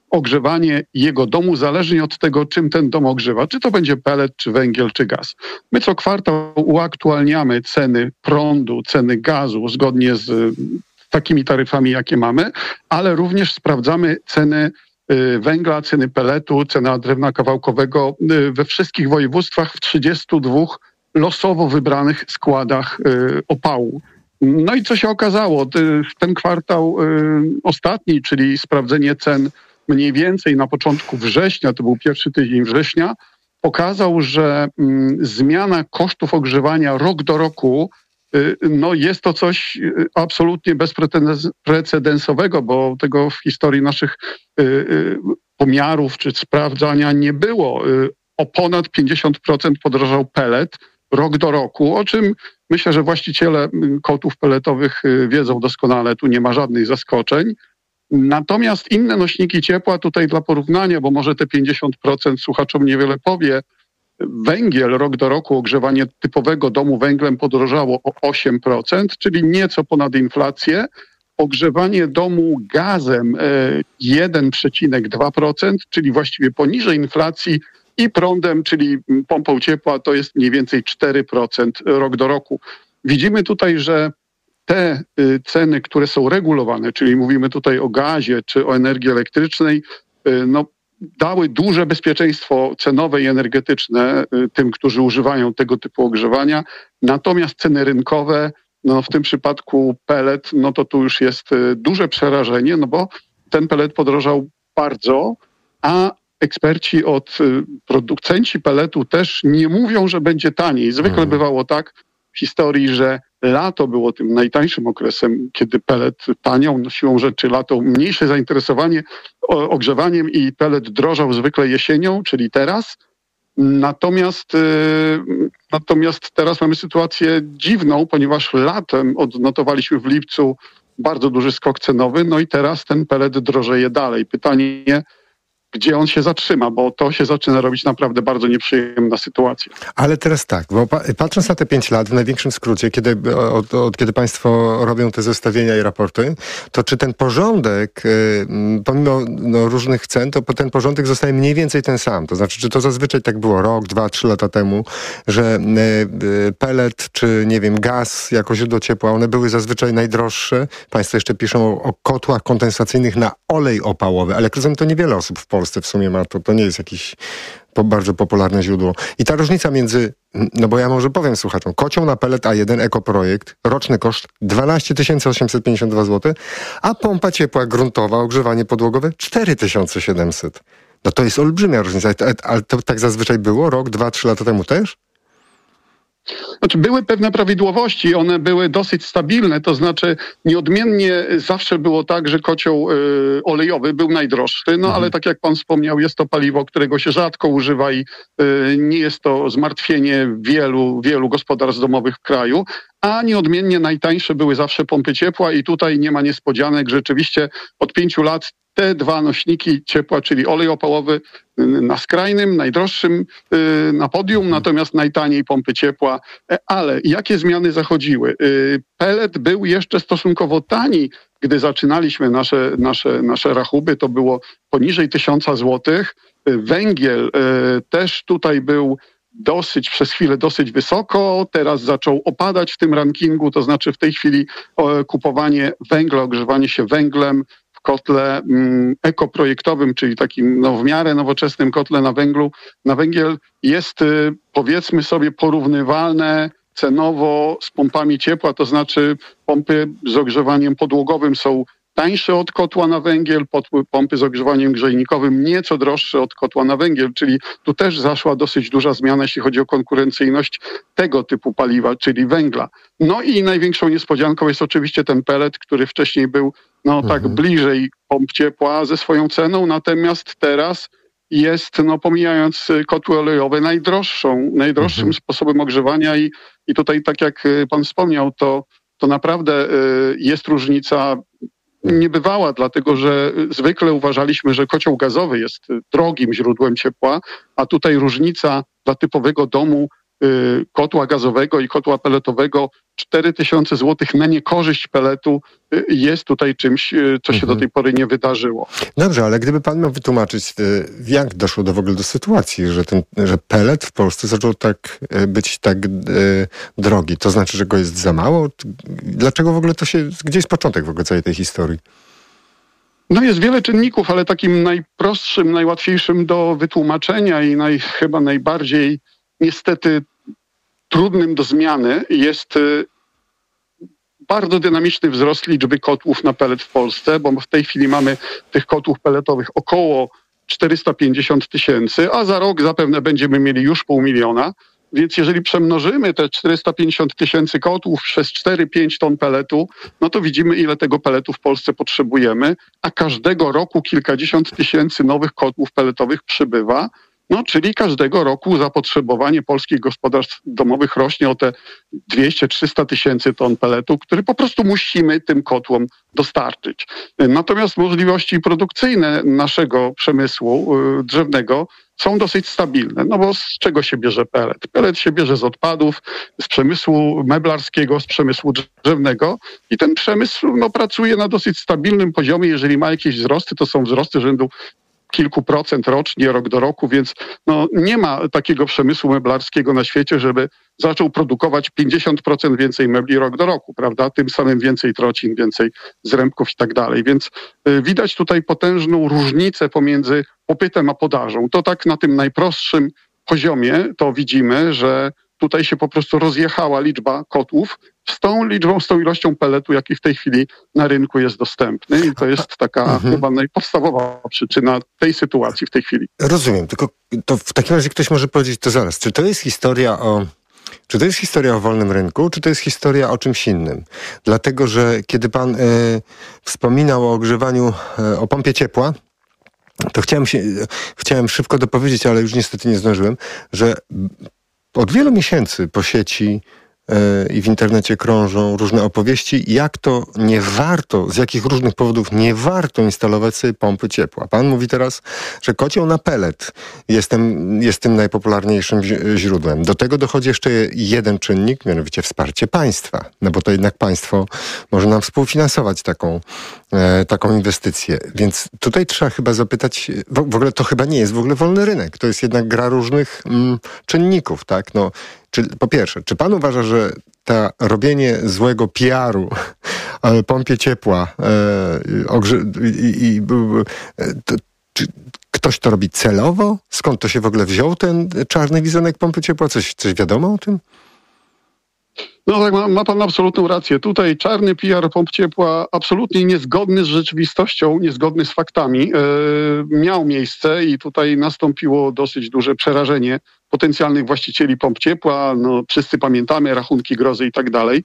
ogrzewanie jego domu zależnie od tego, czym ten dom ogrzewa. Czy to będzie pellet, czy węgiel, czy gaz. My co kwartał uaktualniamy ceny prądu, ceny gazu zgodnie z takimi taryfami, jakie mamy, ale również sprawdzamy ceny węgla, ceny pelletu, cena drewna kawałkowego we wszystkich województwach w 32 losowo wybranych składach opału. No i co się okazało? Ten kwartał ostatni, czyli sprawdzenie cen mniej więcej na początku września, to był pierwszy tydzień września, pokazał, że zmiana kosztów ogrzewania rok do roku no jest to coś absolutnie bezprecedensowego, bo tego w historii naszych pomiarów czy sprawdzania nie było. O ponad 50% podrożał pellet rok do roku, o czym myślę, że właściciele kotłów pelletowych wiedzą doskonale, tu nie ma żadnych zaskoczeń. Natomiast inne nośniki ciepła, tutaj dla porównania, bo może te 50% słuchaczom niewiele powie, węgiel rok do roku, ogrzewanie typowego domu węglem podrożało o 8%, czyli nieco ponad inflację. Ogrzewanie domu gazem 1,2%, czyli właściwie poniżej inflacji i prądem, czyli pompą ciepła, to jest mniej więcej 4% rok do roku. Widzimy tutaj, że te ceny, które są regulowane, czyli mówimy tutaj o gazie czy o energii elektrycznej, no, dały duże bezpieczeństwo cenowe i energetyczne tym, którzy używają tego typu ogrzewania. Natomiast ceny rynkowe, no w tym przypadku pellet, no to tu już jest duże przerażenie, no bo ten pellet podrożał bardzo, a eksperci producenci pelletu też nie mówią, że będzie taniej. Zwykle bywało tak w historii, że lato było tym najtańszym okresem, kiedy pellet taniał. No siłą rzeczy lato mniejsze zainteresowanie ogrzewaniem i pellet drożał zwykle jesienią, czyli teraz. Natomiast teraz mamy sytuację dziwną, ponieważ latem odnotowaliśmy w lipcu bardzo duży skok cenowy, no i teraz ten pellet drożeje dalej. Pytanie, gdzie on się zatrzyma, bo to się zaczyna robić naprawdę bardzo nieprzyjemna sytuacja. Ale teraz tak, bo patrząc na te 5 lat, w największym skrócie, kiedy państwo robią te zestawienia i raporty, to czy ten porządek, pomimo różnych cen, to ten porządek zostaje mniej więcej ten sam? To znaczy, czy to zazwyczaj tak było rok, 2, 3 lata temu, że pellet, czy nie wiem, gaz jako źródło ciepła, one były zazwyczaj najdroższe? Państwo jeszcze piszą o kotłach kondensacyjnych na olej opałowy, ale jak rozumiem, to niewiele osób w Polsce w sumie ma to nie jest jakieś bardzo popularne źródło. I ta różnica między, no bo ja może powiem słuchaczom, kocioł na pellet A1 ekoprojekt, roczny koszt 12 852 zł, a pompa ciepła gruntowa, ogrzewanie podłogowe 4700. No to jest olbrzymia różnica. Ale to tak zazwyczaj było? Rok, 2, 3 lata temu też? Znaczy były pewne prawidłowości, one były dosyć stabilne, to znaczy nieodmiennie zawsze było tak, że kocioł olejowy był najdroższy, no ale tak jak pan wspomniał, jest to paliwo, którego się rzadko używa i nie jest to zmartwienie wielu gospodarstw domowych w kraju, a nieodmiennie najtańsze były zawsze pompy ciepła i tutaj nie ma niespodzianek, rzeczywiście od 5 lat te dwa nośniki ciepła, czyli olej opałowy na skrajnym, najdroższym na podium, natomiast najtaniej pompy ciepła. Ale jakie zmiany zachodziły? Pellet był jeszcze stosunkowo tani, gdy zaczynaliśmy nasze rachuby, to było poniżej 1000 złotych. Węgiel też tutaj był przez chwilę dosyć wysoko, teraz zaczął opadać w tym rankingu, to znaczy w tej chwili kupowanie węgla, ogrzewanie się węglem w kotle ekoprojektowym, czyli takim w miarę nowoczesnym kotle na węgiel jest, powiedzmy sobie, porównywalne cenowo z pompami ciepła, to znaczy pompy z ogrzewaniem podłogowym są tańsze od kotła na węgiel, pompy z ogrzewaniem grzejnikowym nieco droższe od kotła na węgiel, czyli tu też zaszła dosyć duża zmiana, jeśli chodzi o konkurencyjność tego typu paliwa, czyli węgla. No i największą niespodzianką jest oczywiście ten pellet, który wcześniej był tak bliżej pomp ciepła ze swoją ceną, natomiast teraz jest, pomijając kotły olejowe, najdroższym sposobem ogrzewania i tutaj, tak jak pan wspomniał, to naprawdę jest różnica niebywała, dlatego że zwykle uważaliśmy, że kocioł gazowy jest drogim źródłem ciepła, a tutaj różnica dla typowego domu kotła gazowego i kotła pelletowego 4000 zł na niekorzyść pelletu jest tutaj czymś, co się do tej pory nie wydarzyło. Dobrze, ale gdyby pan miał wytłumaczyć, jak doszło w ogóle do sytuacji, że pellet w Polsce zaczął być tak drogi, to znaczy, że go jest za mało? Dlaczego w ogóle gdzie jest początek w ogóle całej tej historii? No jest wiele czynników, ale takim najprostszym, najłatwiejszym do wytłumaczenia i chyba najbardziej niestety trudnym do zmiany jest bardzo dynamiczny wzrost liczby kotłów na pellet w Polsce, bo w tej chwili mamy tych kotłów pelletowych około 450 000, a za rok zapewne będziemy mieli już 500 000. Więc jeżeli przemnożymy te 450 000 kotłów przez 4-5 ton pelletu, no to widzimy, ile tego pelletu w Polsce potrzebujemy, a każdego roku kilkadziesiąt tysięcy nowych kotłów pelletowych przybywa. No, czyli każdego roku zapotrzebowanie polskich gospodarstw domowych rośnie o te 200-300 tysięcy ton pelletu, który po prostu musimy tym kotłom dostarczyć. Natomiast możliwości produkcyjne naszego przemysłu drzewnego są dosyć stabilne. No bo z czego się bierze pellet? Pellet się bierze z odpadów, z przemysłu meblarskiego, z przemysłu drzewnego i ten przemysł pracuje na dosyć stabilnym poziomie. Jeżeli ma jakieś wzrosty, to są wzrosty rzędu kilku procent rocznie, rok do roku, więc nie ma takiego przemysłu meblarskiego na świecie, żeby zaczął produkować 50% więcej mebli rok do roku, prawda? Tym samym więcej trocin, więcej zrębków i tak dalej. Więc widać tutaj potężną różnicę pomiędzy popytem a podażą. To tak na tym najprostszym poziomie to widzimy, że tutaj się po prostu rozjechała liczba kotłów z tą ilością pelletu, jaki w tej chwili na rynku jest dostępny. I to jest taka chyba najpodstawowa przyczyna tej sytuacji w tej chwili. Rozumiem, tylko to w takim razie ktoś może powiedzieć to zaraz. Czy to jest historia o wolnym rynku, czy to jest historia o czymś innym? Dlatego, że kiedy pan wspominał o ogrzewaniu, o pompie ciepła, to chciałem szybko dopowiedzieć, ale już niestety nie zdążyłem, że od wielu miesięcy po sieci i w internecie krążą różne opowieści, jak to nie warto, z jakich różnych powodów nie warto instalować sobie pompy ciepła. Pan mówi teraz, że kocioł na pellet jest tym najpopularniejszym źródłem. Do tego dochodzi jeszcze jeden czynnik, mianowicie wsparcie państwa. No bo to jednak państwo może nam współfinansować taką inwestycję. Więc tutaj trzeba chyba zapytać, w ogóle to chyba nie jest w ogóle wolny rynek. To jest jednak gra różnych czynników, tak? Po pierwsze, czy pan uważa, że robienie złego PR-u pompie ciepła czy ktoś to robi celowo? Skąd to się w ogóle wziął ten czarny wizerunek pompy ciepła? Coś wiadomo o tym? No tak, ma pan absolutną rację. Tutaj czarny PR pomp ciepła, absolutnie niezgodny z rzeczywistością, niezgodny z faktami, miał miejsce i tutaj nastąpiło dosyć duże przerażenie potencjalnych właścicieli pomp ciepła. No, wszyscy pamiętamy rachunki grozy i tak dalej.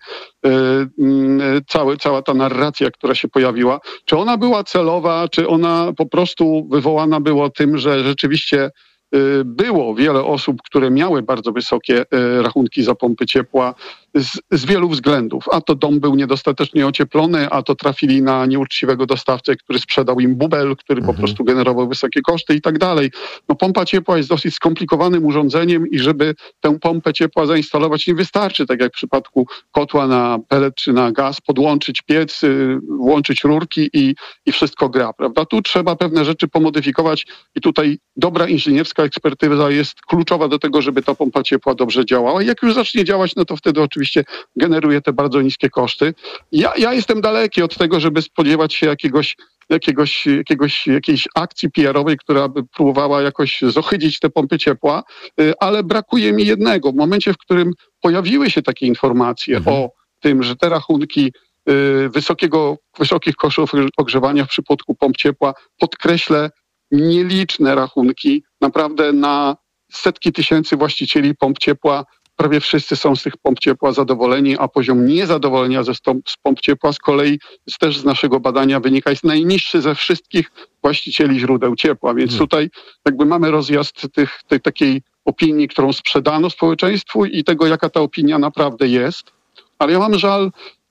Cała ta narracja, która się pojawiła. Czy ona była celowa, czy ona po prostu wywołana była tym, że rzeczywiście było wiele osób, które miały bardzo wysokie rachunki za pompy ciepła z wielu względów. A to dom był niedostatecznie ocieplony, a to trafili na nieuczciwego dostawcę, który sprzedał im bubel, który po prostu generował wysokie koszty i tak dalej. No, pompa ciepła jest dosyć skomplikowanym urządzeniem i żeby tę pompę ciepła zainstalować, nie wystarczy, tak jak w przypadku kotła na pellet czy na gaz, podłączyć piec, włączyć rurki i wszystko gra, prawda? Tu trzeba pewne rzeczy pomodyfikować i tutaj dobra inżynierska ekspertyza jest kluczowa do tego, żeby ta pompa ciepła dobrze działała. I jak już zacznie działać, no to wtedy oczywiście generuje te bardzo niskie koszty. Ja jestem daleki od tego, żeby spodziewać się jakiejś akcji PR-owej, która by próbowała jakoś zohydzić te pompy ciepła, ale brakuje mi jednego. W momencie, w którym pojawiły się takie informacje o tym, że te rachunki wysokich kosztów ogrzewania w przypadku pomp ciepła, podkreślę, nieliczne rachunki, naprawdę na setki tysięcy właścicieli pomp ciepła, prawie wszyscy są z tych pomp ciepła zadowoleni, a poziom niezadowolenia z pomp ciepła z kolei też z naszego badania wynika, jest najniższy ze wszystkich właścicieli źródeł ciepła. Więc tutaj jakby mamy rozjazd tej takiej opinii, którą sprzedano społeczeństwu i tego, jaka ta opinia naprawdę jest. Ale ja mam żal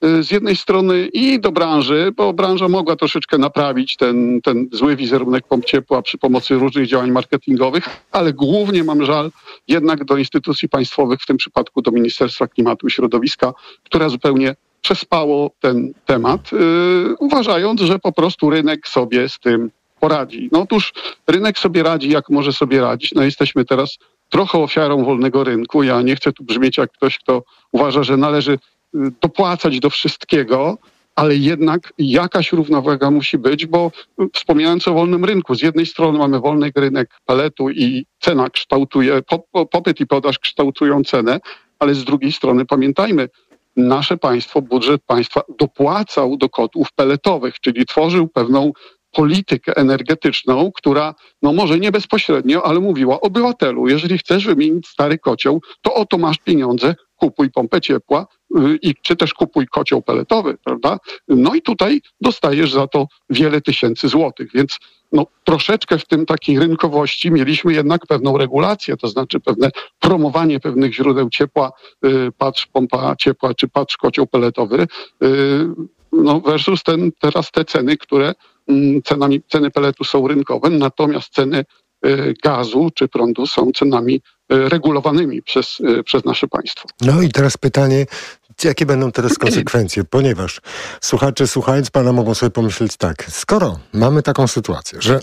z jednej strony i do branży, bo branża mogła troszeczkę naprawić ten zły wizerunek pomp ciepła przy pomocy różnych działań marketingowych, ale głównie mam żal jednak do instytucji państwowych, w tym przypadku do Ministerstwa Klimatu i Środowiska, które zupełnie przespało ten temat, uważając, że po prostu rynek sobie z tym poradzi. No otóż rynek sobie radzi, jak może sobie radzić. No jesteśmy teraz trochę ofiarą wolnego rynku. Ja nie chcę tu brzmieć jak ktoś, kto uważa, że należy dopłacać do wszystkiego, ale jednak jakaś równowaga musi być, bo wspominając o wolnym rynku, z jednej strony mamy wolny rynek peletu i cena kształtuje, popyt i podaż kształtują cenę, ale z drugiej strony pamiętajmy, nasze państwo, budżet państwa dopłacał do kotłów peletowych, czyli tworzył pewną politykę energetyczną, która, no może nie bezpośrednio, ale mówiła obywatelu, jeżeli chcesz wymienić stary kocioł, to oto masz pieniądze, kupuj pompę ciepła czy też kupuj kocioł peletowy, prawda? No i tutaj dostajesz za to wiele tysięcy złotych, więc no, troszeczkę w tym takiej rynkowości mieliśmy jednak pewną regulację, to znaczy pewne promowanie pewnych źródeł ciepła, patrz pompa ciepła, czy patrz kocioł peletowy, no versus teraz te ceny, które ceny peletu są rynkowe, natomiast ceny gazu czy prądu są cenami regulowanymi przez nasze państwo. No i teraz pytanie, jakie będą teraz konsekwencje? Ponieważ słuchacze, słuchając pana, mogą sobie pomyśleć tak, skoro mamy taką sytuację, że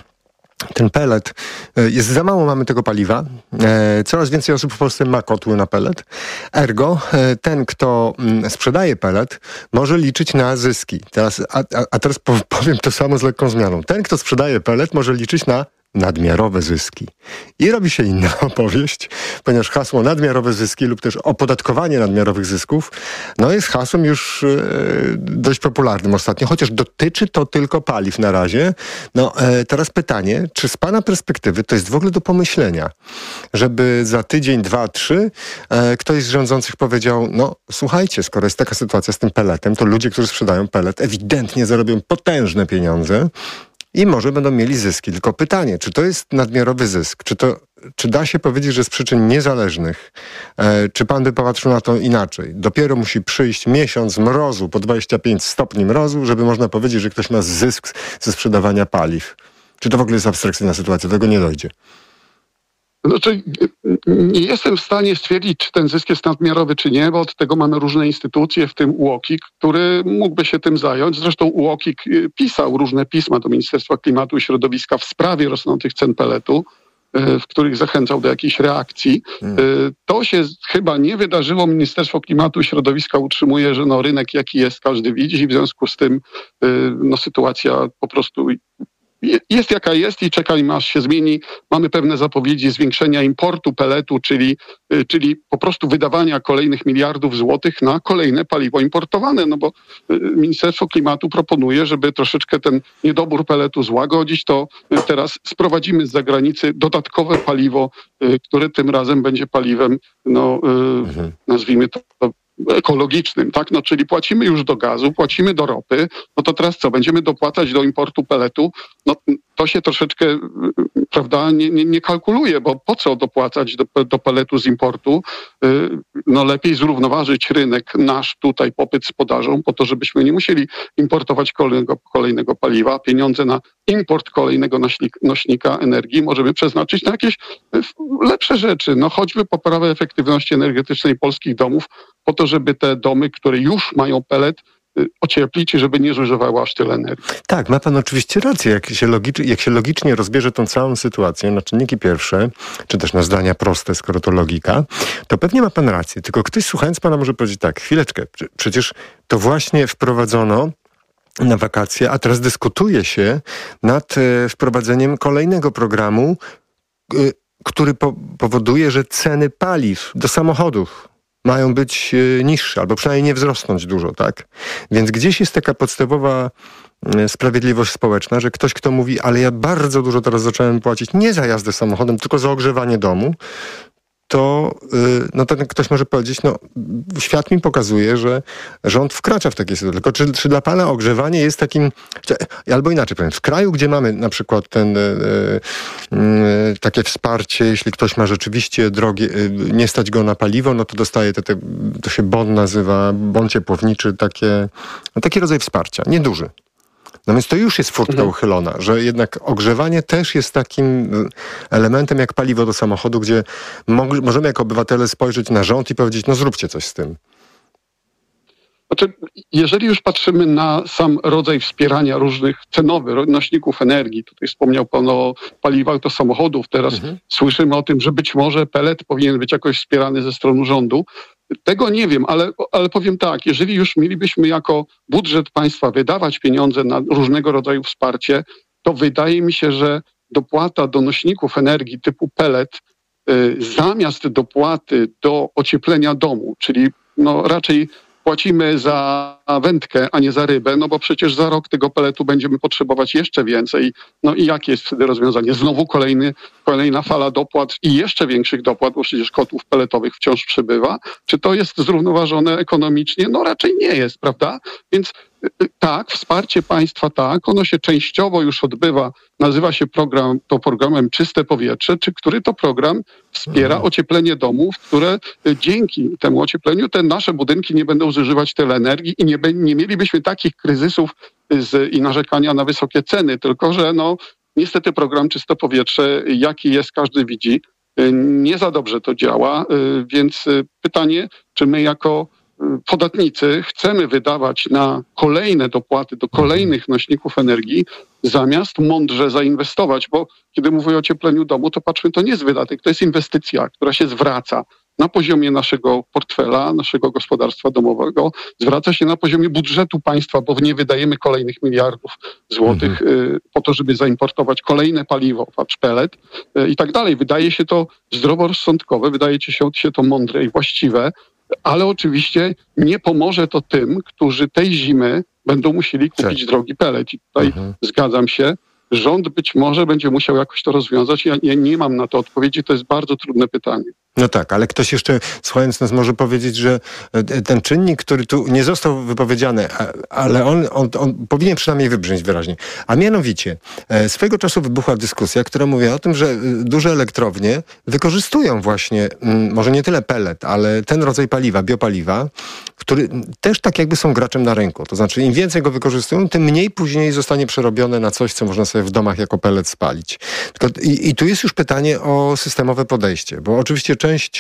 ten pelet, jest za mało mamy tego paliwa, coraz więcej osób w Polsce ma kotły na pelet, ergo ten, kto sprzedaje pelet, może liczyć na zyski. Teraz powiem to samo z lekką zmianą. Ten, kto sprzedaje pelet, może liczyć na nadmiarowe zyski. I robi się inna opowieść, ponieważ hasło nadmiarowe zyski lub też opodatkowanie nadmiarowych zysków, no jest hasłem już dość popularnym ostatnio, chociaż dotyczy to tylko paliw na razie. No teraz pytanie, czy z pana perspektywy to jest w ogóle do pomyślenia, żeby za tydzień, 2, 3 ktoś z rządzących powiedział, no słuchajcie, skoro jest taka sytuacja z tym peletem, to ludzie, którzy sprzedają pelet, ewidentnie zarobią potężne pieniądze, i może będą mieli zyski. Tylko pytanie, czy to jest nadmiarowy zysk? Czy da się powiedzieć, że z przyczyn niezależnych? Czy pan by popatrzył na to inaczej? Dopiero musi przyjść miesiąc mrozu, po 25 stopni mrozu, żeby można powiedzieć, że ktoś ma zysk ze sprzedawania paliw. Czy to w ogóle jest abstrakcyjna sytuacja? Do tego nie dojdzie. Znaczy, nie jestem w stanie stwierdzić, czy ten zysk jest nadmiarowy, czy nie, bo od tego mamy różne instytucje, w tym UOKiK, który mógłby się tym zająć. Zresztą UOKiK pisał różne pisma do Ministerstwa Klimatu i Środowiska w sprawie rosnących cen peletu, w których zachęcał do jakiejś reakcji. To się chyba nie wydarzyło. Ministerstwo Klimatu i Środowiska utrzymuje, że no, rynek jaki jest, każdy widzi i w związku z tym no, sytuacja po prostu jest jaka jest i czekajmy aż się zmieni. Mamy pewne zapowiedzi zwiększenia importu peletu, czyli po prostu wydawania kolejnych miliardów złotych na kolejne paliwo importowane, no bo Ministerstwo Klimatu proponuje, żeby troszeczkę ten niedobór peletu złagodzić, to teraz sprowadzimy z zagranicy dodatkowe paliwo, które tym razem będzie paliwem, no nazwijmy to ekologicznym, tak? No, czyli płacimy już do gazu, płacimy do ropy, no to teraz co? Będziemy dopłacać do importu peletu? No to się troszeczkę, prawda, nie kalkuluje, bo po co dopłacać do peletu z importu? No lepiej zrównoważyć rynek nasz tutaj, popyt z podażą, po to, żebyśmy nie musieli importować kolejnego paliwa. Pieniądze na import kolejnego nośnika energii możemy przeznaczyć na jakieś lepsze rzeczy, no choćby poprawę efektywności energetycznej polskich domów, po to, żeby te domy, które już mają pelet, ocieplić i żeby nie zużywało aż tyle energii. Tak, ma pan oczywiście rację. Jak się logicznie rozbierze tą całą sytuację na czynniki pierwsze, czy też na zdania proste, skoro to logika, to pewnie ma pan rację. Tylko ktoś słuchając pana może powiedzieć tak, chwileczkę, przecież to właśnie wprowadzono na wakacje, a teraz dyskutuje się nad wprowadzeniem kolejnego programu, który powoduje, że ceny paliw do samochodów mają być niższe, albo przynajmniej nie wzrosnąć dużo, tak? Więc gdzieś jest taka podstawowa sprawiedliwość społeczna, że ktoś, kto mówi, ale ja bardzo dużo teraz zacząłem płacić nie za jazdę samochodem, tylko za ogrzewanie domu, to ten ktoś może powiedzieć, świat mi pokazuje, że rząd wkracza w takie sytuacje. Tylko czy dla pana ogrzewanie jest takim, albo inaczej powiem, w kraju, gdzie mamy na przykład takie wsparcie, jeśli ktoś ma rzeczywiście drogie, nie stać go na paliwo, no to dostaje to się bon nazywa, bon ciepłowniczy, taki rodzaj wsparcia, nieduży. No więc to już jest furtka uchylona, że jednak ogrzewanie też jest takim elementem jak paliwo do samochodu, gdzie możemy jako obywatele spojrzeć na rząd i powiedzieć, zróbcie coś z tym. Znaczy, jeżeli już patrzymy na sam rodzaj wspierania różnych cenowych nośników energii, tutaj wspomniał pan o paliwach do samochodów, teraz słyszymy o tym, że być może pellet powinien być jakoś wspierany ze strony rządu. Tego nie wiem, ale powiem tak, jeżeli już mielibyśmy jako budżet państwa wydawać pieniądze na różnego rodzaju wsparcie, to wydaje mi się, że dopłata do nośników energii typu pellet zamiast dopłaty do ocieplenia domu, czyli raczej płacimy za wędkę, a nie za rybę, bo przecież za rok tego peletu będziemy potrzebować jeszcze więcej. I jakie jest wtedy rozwiązanie? Znowu kolejna fala dopłat i jeszcze większych dopłat, bo przecież kotłów peletowych wciąż przybywa. Czy to jest zrównoważone ekonomicznie? Raczej nie jest, prawda? Więc tak, wsparcie państwa tak, ono się częściowo już odbywa, nazywa się programem Czyste Powietrze, który to program wspiera ocieplenie domów, które dzięki temu ociepleniu te nasze budynki nie będą zużywać tyle energii i nie mielibyśmy takich kryzysów i narzekania na wysokie ceny, tylko że niestety program Czyste Powietrze, jaki jest, każdy widzi, nie za dobrze to działa, więc pytanie, czy my jako podatnicy chcemy wydawać na kolejne dopłaty do kolejnych nośników energii, zamiast mądrze zainwestować, bo kiedy mówię o ociepleniu domu, to patrzmy, to nie jest wydatek, to jest inwestycja, która się zwraca na poziomie naszego portfela, naszego gospodarstwa domowego, zwraca się na poziomie budżetu państwa, bo nie wydajemy kolejnych miliardów złotych po to, żeby zaimportować kolejne paliwo, patrz, pellet i tak dalej. Wydaje się to zdroworozsądkowe, wydaje się to mądre i właściwe, ale oczywiście nie pomoże to tym, którzy tej zimy będą musieli kupić drogi pellet. I tutaj zgadzam się. Rząd być może będzie musiał jakoś to rozwiązać. Ja nie mam na to odpowiedzi. To jest bardzo trudne pytanie. No tak, ale ktoś jeszcze, słuchając nas, może powiedzieć, że ten czynnik, który tu nie został wypowiedziany, ale on powinien przynajmniej wybrzmieć wyraźnie. A mianowicie, swego czasu wybuchła dyskusja, która mówi o tym, że duże elektrownie wykorzystują właśnie, może nie tyle pellet, ale ten rodzaj paliwa, biopaliwa, który też tak jakby są graczem na rynku. To znaczy, im więcej go wykorzystują, tym mniej później zostanie przerobione na coś, co można sobie w domach jako pellet spalić. I tu jest już pytanie o systemowe podejście, bo oczywiście część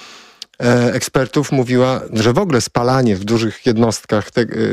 ekspertów mówiła, że w ogóle spalanie w dużych jednostkach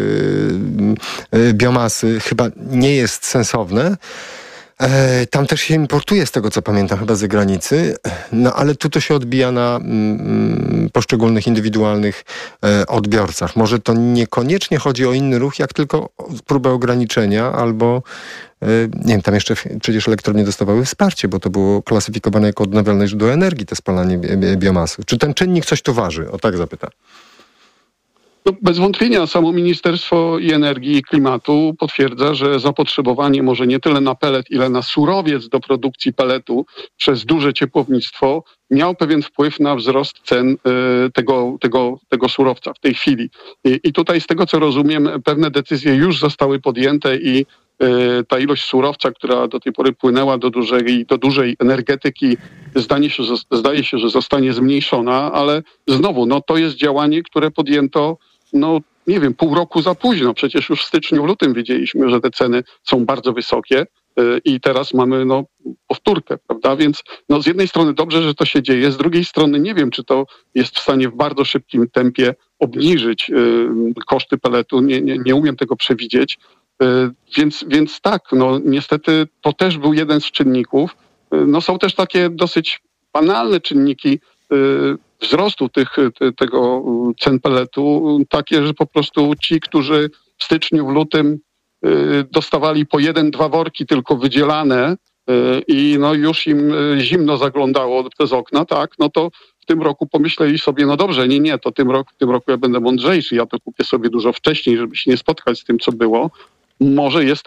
biomasy chyba nie jest sensowne. Tam też się importuje, z tego co pamiętam, chyba z zagranicy, ale tu to się odbija na poszczególnych indywidualnych odbiorcach. Może to niekoniecznie chodzi o inny ruch, jak tylko próbę ograniczenia albo nie wiem, tam jeszcze przecież elektrownie dostawały wsparcie, bo to było klasyfikowane jako odnawialne źródło energii, to spalanie biomasy. Czy ten czynnik coś tu waży? O tak zapytam. Bez wątpienia samo Ministerstwo Energii i Klimatu potwierdza, że zapotrzebowanie może nie tyle na pellet, ile na surowiec do produkcji pelletu przez duże ciepłownictwo miał pewien wpływ na wzrost cen tego surowca w tej chwili. I tutaj z tego co rozumiem, pewne decyzje już zostały podjęte i ta ilość surowca, która do tej pory płynęła do dużej energetyki, zdaje się, że zostanie zmniejszona, ale znowu, to jest działanie, które podjęto, nie wiem, pół roku za późno. Przecież już w styczniu, w lutym wiedzieliśmy, że te ceny są bardzo wysokie i teraz mamy powtórkę, prawda? Więc z jednej strony dobrze, że to się dzieje, z drugiej strony nie wiem, czy to jest w stanie w bardzo szybkim tempie obniżyć koszty pelletu. Nie umiem tego przewidzieć. Więc tak, niestety to też był jeden z czynników. Są też takie dosyć banalne czynniki wzrostu tego cen pelletu, takie, że po prostu ci, którzy w styczniu, w lutym dostawali po 1-2 worki tylko wydzielane i już im zimno zaglądało przez okna, tak, to w tym roku pomyśleli sobie, dobrze, nie, to w tym roku ja będę mądrzejszy, ja to kupię sobie dużo wcześniej, żeby się nie spotkać z tym, co było. Może jest to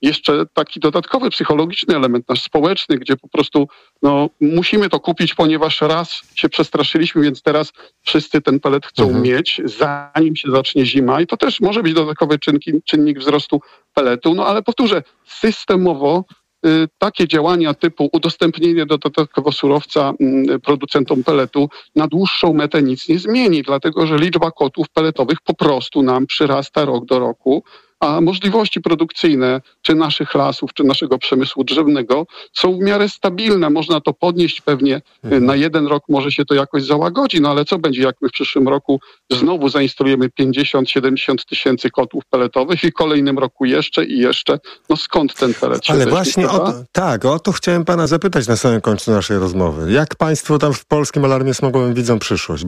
jeszcze taki dodatkowy psychologiczny element, nasz społeczny, gdzie po prostu musimy to kupić, ponieważ raz się przestraszyliśmy, więc teraz wszyscy ten pelet chcą mieć, zanim się zacznie zima i to też może być dodatkowy czynnik wzrostu peletu, ale powtórzę, systemowo takie działania typu udostępnienie dodatkowo surowca producentom peletu na dłuższą metę nic nie zmieni, dlatego że liczba kotłów peletowych po prostu nam przyrasta rok do roku, a możliwości produkcyjne czy naszych lasów, czy naszego przemysłu drzewnego są w miarę stabilne. Można to podnieść pewnie na 1 rok, może się to jakoś załagodzi, ale co będzie, jak my w przyszłym roku znowu zainstalujemy 50-70 tysięcy kotłów peletowych i w kolejnym roku jeszcze i jeszcze. Skąd ten pelet się Ale weźmie, właśnie o to chciałem pana zapytać na samym końcu naszej rozmowy. Jak państwo tam w Polskim Alarmie Smogowym widzą przyszłość?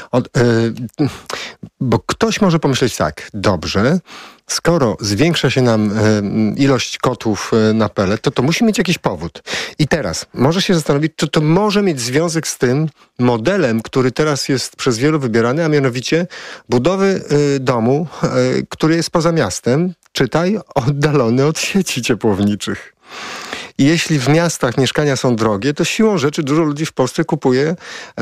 Bo ktoś może pomyśleć tak, dobrze, skoro zwiększa się nam ilość kotłów na pelet, to musi mieć jakiś powód. I teraz może się zastanowić, czy to może mieć związek z tym modelem, który teraz jest przez wielu wybierany, a mianowicie budowy domu, który jest poza miastem, czytaj, oddalony od sieci ciepłowniczych. I jeśli w miastach mieszkania są drogie, to siłą rzeczy dużo ludzi w Polsce kupuje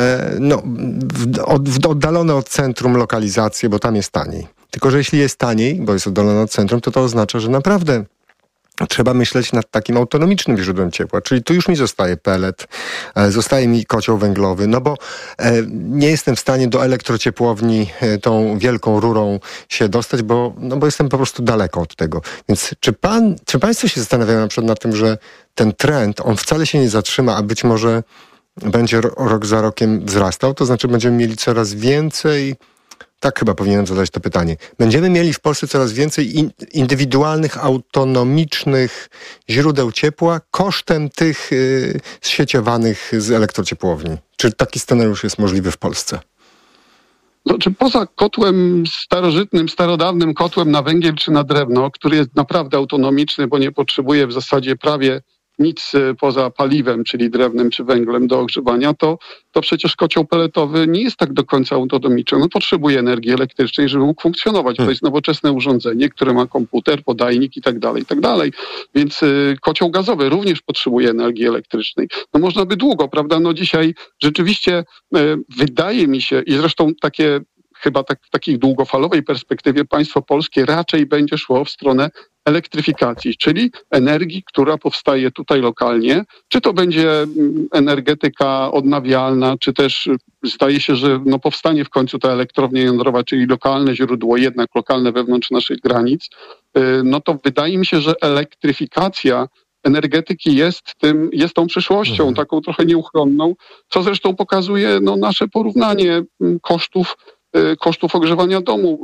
oddalone od centrum lokalizacje, bo tam jest taniej. Tylko że jeśli jest taniej, bo jest oddalone od centrum, to oznacza, że naprawdę trzeba myśleć nad takim autonomicznym źródłem ciepła. Czyli tu już mi zostaje pelet, zostaje mi kocioł węglowy, bo nie jestem w stanie do elektrociepłowni tą wielką rurą się dostać, bo jestem po prostu daleko od tego. Więc czy państwo się zastanawiają na przykład nad tym, że ten trend, on wcale się nie zatrzyma, a być może będzie rok za rokiem wzrastał? To znaczy będziemy mieli coraz więcej... Tak chyba powinienem zadać to pytanie. Będziemy mieli w Polsce coraz więcej indywidualnych, autonomicznych źródeł ciepła kosztem tych zsieciowanych z elektrociepłowni. Czy taki scenariusz jest możliwy w Polsce? Czy poza kotłem starożytnym, starodawnym kotłem na węgiel czy na drewno, który jest naprawdę autonomiczny, bo nie potrzebuje w zasadzie prawie nic poza paliwem, czyli drewnem czy węglem do ogrzewania, to przecież kocioł peletowy nie jest tak do końca autonomiczny. Potrzebuje energii elektrycznej, żeby mógł funkcjonować. To jest nowoczesne urządzenie, które ma komputer, podajnik i tak dalej. Więc kocioł gazowy również potrzebuje energii elektrycznej. Można by długo, prawda? Dzisiaj rzeczywiście wydaje mi się, i zresztą chyba w takiej długofalowej perspektywie państwo polskie raczej będzie szło w stronę elektryfikacji, czyli energii, która powstaje tutaj lokalnie. Czy to będzie energetyka odnawialna, czy też zdaje się, że powstanie w końcu ta elektrownia jądrowa, czyli lokalne źródło, jednak lokalne wewnątrz naszych granic, to wydaje mi się, że elektryfikacja energetyki jest tą przyszłością, taką trochę nieuchronną, co zresztą pokazuje nasze porównanie kosztów ogrzewania domu.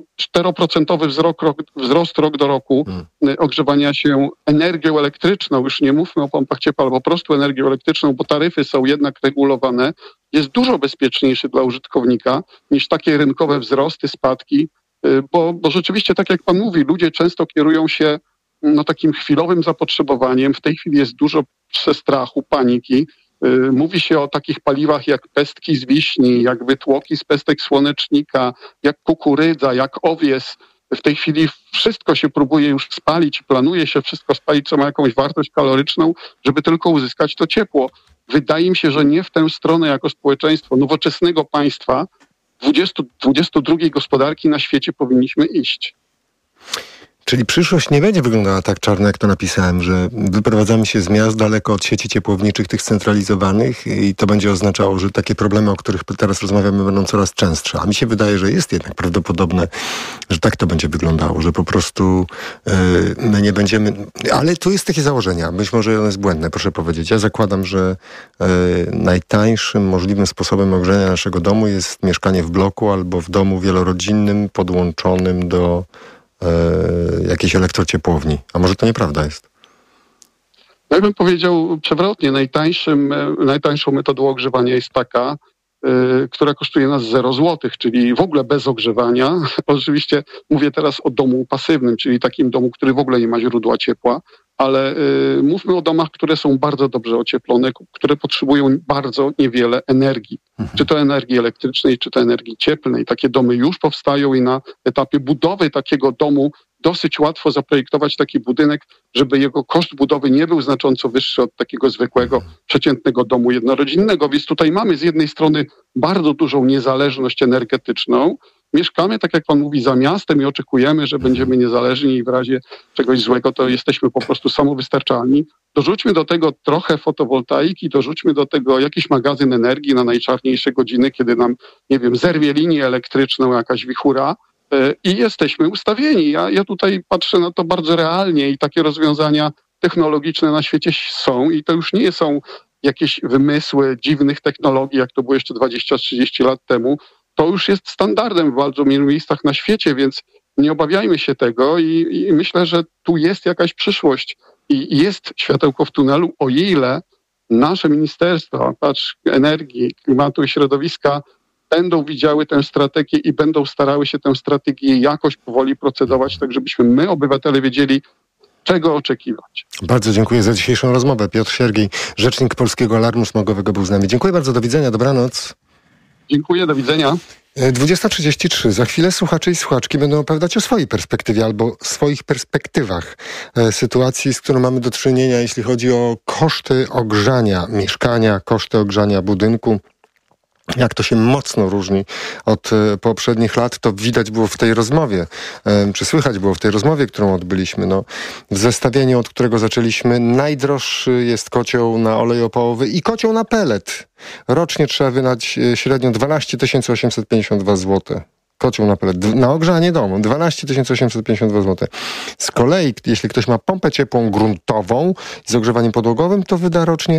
4% wzrost rok do roku ogrzewania się energią elektryczną, już nie mówmy o pompach ciepła, ale po prostu energią elektryczną, bo taryfy są jednak regulowane, jest dużo bezpieczniejszy dla użytkownika niż takie rynkowe wzrosty, spadki, bo rzeczywiście, tak jak pan mówi, ludzie często kierują się takim chwilowym zapotrzebowaniem. W tej chwili jest dużo przestrachu, paniki. Mówi się o takich paliwach jak pestki z wiśni, jak wytłoki z pestek słonecznika, jak kukurydza, jak owies. W tej chwili wszystko się próbuje już spalić, planuje się wszystko spalić, co ma jakąś wartość kaloryczną, żeby tylko uzyskać to ciepło. Wydaje mi się, że nie w tę stronę jako społeczeństwo nowoczesnego państwa 22 gospodarki na świecie powinniśmy iść. Czyli przyszłość nie będzie wyglądała tak czarno, jak to napisałem, że wyprowadzamy się z miast daleko od sieci ciepłowniczych, tych scentralizowanych i to będzie oznaczało, że takie problemy, o których teraz rozmawiamy, będą coraz częstsze. A mi się wydaje, że jest jednak prawdopodobne, że tak to będzie wyglądało, że po prostu my nie będziemy... Ale tu jest takie założenia, być może ono jest błędne, proszę powiedzieć. Ja zakładam, że najtańszym możliwym sposobem ogrzenia naszego domu jest mieszkanie w bloku albo w domu wielorodzinnym podłączonym do jakiejś elektrociepłowni. A może to nieprawda jest? Ja bym powiedział przewrotnie. Najtańszą metodą ogrzewania jest taka, która kosztuje nas 0 zł, czyli w ogóle bez ogrzewania. Oczywiście mówię teraz o domu pasywnym, czyli takim domu, który w ogóle nie ma źródła ciepła. ale mówmy o domach, które są bardzo dobrze ocieplone, które potrzebują bardzo niewiele energii. Czy to energii elektrycznej, czy to energii cieplnej. Takie domy już powstają i na etapie budowy takiego domu dosyć łatwo zaprojektować taki budynek, żeby jego koszt budowy nie był znacząco wyższy od takiego zwykłego, przeciętnego domu jednorodzinnego. Więc tutaj mamy z jednej strony bardzo dużą niezależność energetyczną. Mieszkamy, tak jak pan mówi, za miastem i oczekujemy, że będziemy niezależni i w razie czegoś złego to jesteśmy po prostu samowystarczalni. Dorzućmy do tego trochę fotowoltaiki, dorzućmy do tego jakiś magazyn energii na najczarniejsze godziny, kiedy nam, nie wiem, zerwie linię elektryczną, jakaś wichura i jesteśmy ustawieni. Ja tutaj patrzę na to bardzo realnie i takie rozwiązania technologiczne na świecie są i to już nie są jakieś wymysły dziwnych technologii, jak to było jeszcze 20-30 lat temu. To już jest standardem w bardzo wielu miejscach na świecie, więc nie obawiajmy się tego i myślę, że tu jest jakaś przyszłość i jest światełko w tunelu, o ile nasze ministerstwa, energii, klimatu i środowiska będą widziały tę strategię i będą starały się tę strategię jakoś powoli procedować, tak żebyśmy my, obywatele, wiedzieli, czego oczekiwać. Bardzo dziękuję za dzisiejszą rozmowę. Piotr Siergiej, rzecznik Polskiego Alarmu Smogowego, był z nami. Dziękuję bardzo, do widzenia, dobranoc. Dziękuję, do widzenia. 20:33. Za chwilę słuchacze i słuchaczki będą opowiadać o swojej perspektywie albo swoich perspektywach sytuacji, z którą mamy do czynienia, jeśli chodzi o koszty ogrzania mieszkania, koszty ogrzania budynku. Jak to się mocno różni od poprzednich lat, to widać było w tej rozmowie, czy słychać było w tej rozmowie, którą odbyliśmy. W zestawieniu, od którego zaczęliśmy, najdroższy jest kocioł na olej opałowy i kocioł na pelet. Rocznie trzeba wydać średnio 12 852 zł. Kocioł na pelet. Na ogrzanie domu 12 852 zł. Z kolei, jeśli ktoś ma pompę ciepłą gruntową z ogrzewaniem podłogowym, to wyda rocznie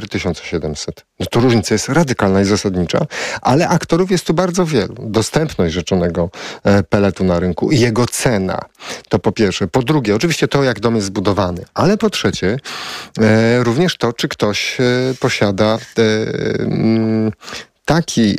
4700. To różnica jest radykalna i zasadnicza, ale aktorów jest tu bardzo wielu. Dostępność rzeczonego peletu na rynku i jego cena, to po pierwsze. Po drugie, oczywiście to, jak dom jest zbudowany, ale po trzecie, również to, czy ktoś posiada taki...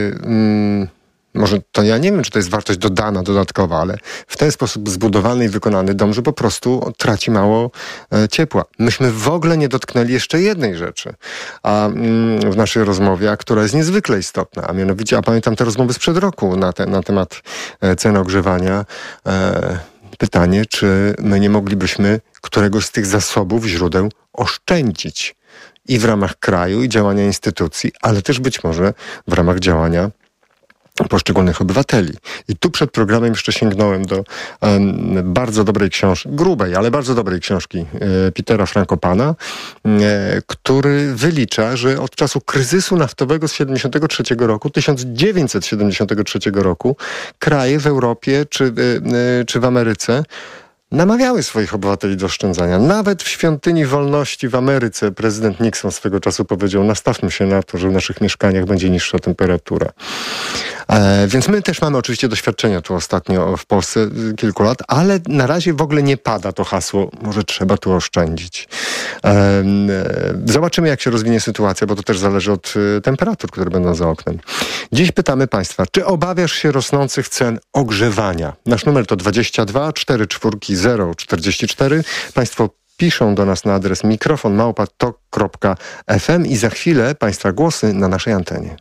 może to ja nie wiem, czy to jest wartość dodana, dodatkowa, ale w ten sposób zbudowany i wykonany dom, że po prostu traci mało ciepła. Myśmy w ogóle nie dotknęli jeszcze jednej rzeczy w naszej rozmowie, a która jest niezwykle istotna, a mianowicie, a pamiętam te rozmowy sprzed roku na temat cen ogrzewania. Pytanie, czy my nie moglibyśmy któregoś z tych zasobów, źródeł oszczędzić i w ramach kraju, i działania instytucji, ale też być może w ramach działania poszczególnych obywateli. I tu przed programem jeszcze sięgnąłem do bardzo dobrej książki, grubej, ale bardzo dobrej książki Petera Frankopana, który wylicza, że od czasu kryzysu naftowego z 1973 roku, kraje w Europie czy w Ameryce namawiały swoich obywateli do oszczędzania. Nawet w Świątyni Wolności w Ameryce prezydent Nixon swego czasu powiedział: nastawmy się na to, że w naszych mieszkaniach będzie niższa temperatura. Więc my też mamy oczywiście doświadczenia tu ostatnio w Polsce kilku lat, ale na razie w ogóle nie pada to hasło, może trzeba tu oszczędzić. Zobaczymy, jak się rozwinie sytuacja, bo to też zależy od temperatur, które będą za oknem. Dziś pytamy Państwa, czy obawiasz się rosnących cen ogrzewania? Nasz numer to 22 44 044. Państwo piszą do nas na adres mikrofon@tok.fm i za chwilę Państwa głosy na naszej antenie.